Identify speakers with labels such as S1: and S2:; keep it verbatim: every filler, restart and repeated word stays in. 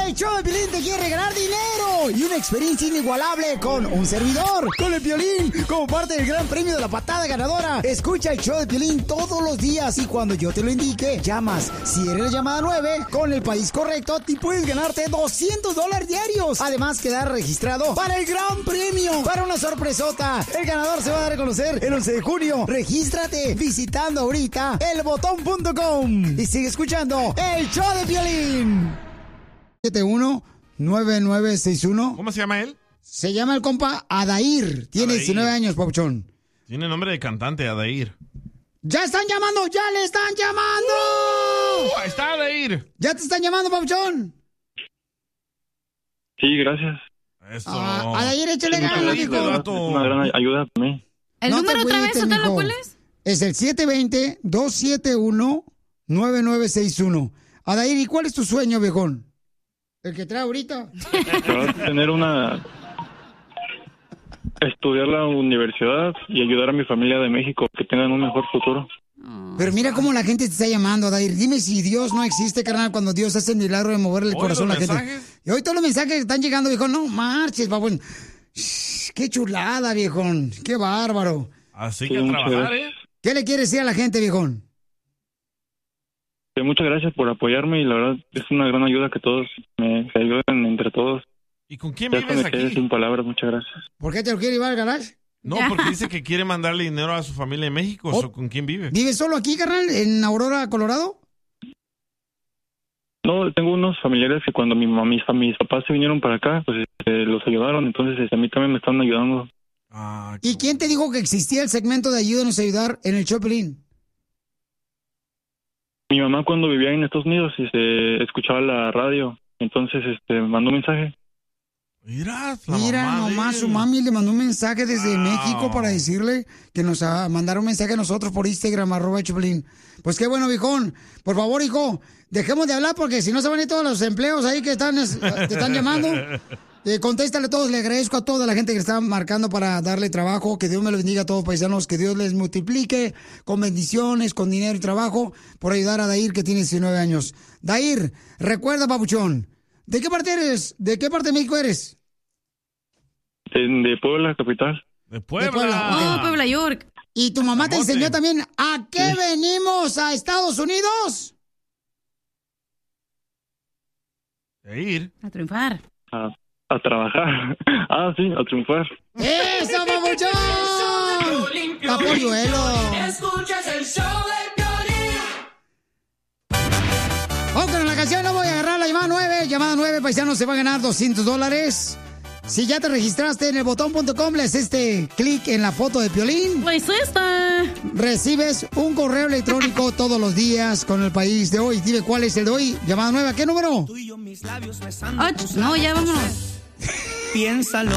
S1: El show de Piolín te quiere regalar dinero y una experiencia inigualable con un servidor, con el Piolín, como parte del gran premio de la patada ganadora. Escucha el show de Piolín todos los días y cuando yo te lo indique, llamas. Si eres la llamada nueve, con el país correcto, te puedes ganarte doscientos dólares diarios. Además, quedar registrado para el gran premio, para una sorpresota. El ganador se va a dar a conocer el once de junio. Regístrate visitando ahorita el botón punto com y sigue escuchando el show de Piolín. siete uno nueve nueve seis uno.
S2: ¿Cómo se llama él?
S1: Se llama el compa Adair. Tiene
S2: Adair.
S1: diecinueve años, Pauchón.
S2: Tiene nombre de cantante, Adair.
S1: ¡Ya están llamando! ¡Ya le están llamando!
S2: ¡Uh! ¡Ahí está Adair!
S1: ¿Ya te están llamando, Pauchón?
S3: Sí, gracias.
S2: Eso.
S1: Ah, Adair, échale
S3: Sí,
S1: ganas,
S3: gracias,
S1: mijo.
S3: de verdad, es una gran ayuda para mí.
S4: ¿El
S1: No
S4: número
S1: te
S4: otra vez,
S1: agüites,
S4: Sotelo,
S1: mijo.
S4: cuál es?
S1: Es el siete dos cero, dos siete uno, nueve nueve seis uno. Adair, ¿y cuál es tu sueño, viejón? ¿El que trae ahorita?
S3: Para tener una... estudiar la universidad y ayudar a mi familia de México, que tengan un mejor futuro.
S1: Pero mira cómo la gente te está llamando, Adair. Dime si Dios no existe, carnal, cuando Dios hace el milagro de moverle el
S2: ¿Hoy
S1: corazón a la
S2: los
S1: gente.
S2: mensajes?
S1: Y hoy todos los mensajes que están llegando, viejón, no marches, babón. Shh, qué chulada, viejón. Qué bárbaro.
S2: Así
S3: Sí,
S2: que a
S3: muchas
S2: trabajar,
S3: gracias.
S2: ¿eh?
S1: ¿Qué le quieres decir a la gente, viejón?
S3: Sí, muchas gracias por apoyarme y la verdad es una gran ayuda que todos me se ayuden entre todos.
S2: ¿Y con quién
S3: Ya se
S2: vives
S3: me quedé
S2: aquí?
S3: sin palabras, muchas gracias.
S1: ¿Por qué te lo quiere llevar al garage?
S2: No, porque dice que quiere mandarle dinero a su familia en México.
S1: Oh.
S2: ¿So ¿Con quién vive?
S1: ¿Vives solo aquí, carnal, en Aurora, Colorado?
S3: No, tengo unos familiares que cuando mi mamá, mis, mis papás se vinieron para acá, pues este, los ayudaron, entonces este, a mí también me están ayudando.
S2: Ah, qué
S1: ¿Y quién te dijo que existía el segmento de Ayúdanos a Ayudar en el Choplin?
S3: Mi mamá cuando vivía en Estados Unidos este, escuchaba la radio, entonces este, me mandó un mensaje.
S2: Mira, la
S1: Mira,
S2: mamá de
S1: nomás
S2: él.
S1: su mami le mandó un mensaje desde
S2: Wow.
S1: México para decirle que nos ah, mandara un mensaje a nosotros por Instagram, arroba Choplin. Pues qué bueno, viejón. Por favor, hijo, dejemos de hablar porque si no se van a ir todos los empleos ahí que están, es- te están llamando. Eh, contéstale a todos, le agradezco a toda la gente que está marcando para darle trabajo, que Dios me lo bendiga a todos paisanos, que Dios les multiplique con bendiciones, con dinero y trabajo, por ayudar a Dair que tiene diecinueve años. Dair, recuerda, papuchón, ¿de qué parte eres? ¿De qué parte de México eres?
S3: De, de Puebla, capital.
S2: De Puebla.
S1: De Puebla,
S4: Oh, Puebla, York.
S1: ¿Y tu mamá te
S2: Camote.
S1: enseñó también a qué venimos a Estados Unidos?
S2: De ir.
S4: A triunfar.
S3: A, a trabajar. Ah, sí, a triunfar.
S1: ¡Eso, papuchón! ¡Capolluelo!
S5: Escuchas el show de Piolín.
S1: Vamos con la canción, no voy a agarrar la llamada nueve. Llamada nueve, paisanos, se va a ganar doscientos dólares. Si ya te registraste en el botón punto com, le haces este clic en la foto de Piolín.
S4: Pues esta.
S1: Recibes un correo electrónico todos los días con el país de hoy. Dime cuál es el de hoy. Llamada nueve, ¿a qué número?
S4: Ocho. No, ya vámonos.
S5: Piénsalo.